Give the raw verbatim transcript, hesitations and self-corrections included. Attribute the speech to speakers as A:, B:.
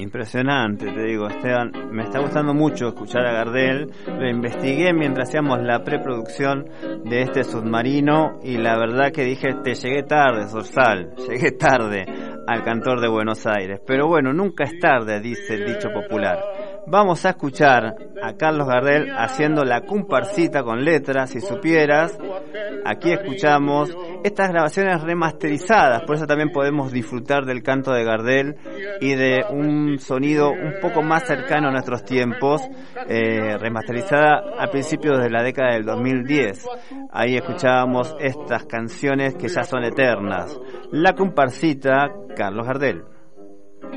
A: Impresionante, te digo, Esteban. Me está gustando mucho escuchar a Gardel. Lo investigué mientras hacíamos la preproducción de este submarino y la verdad que dije, te llegué tarde, Sorsal, llegué tarde al cantor de Buenos Aires. Pero bueno, nunca es tarde, dice el dicho popular. Vamos a escuchar a Carlos Gardel haciendo La comparsita con letras, si supieras. Aquí escuchamos estas grabaciones remasterizadas, por eso también podemos disfrutar del canto de Gardel y de un sonido un poco más cercano a nuestros tiempos, eh, remasterizada a principios de la década del dos mil diez. Ahí escuchábamos estas canciones que ya son eternas. La comparsita, Carlos Gardel.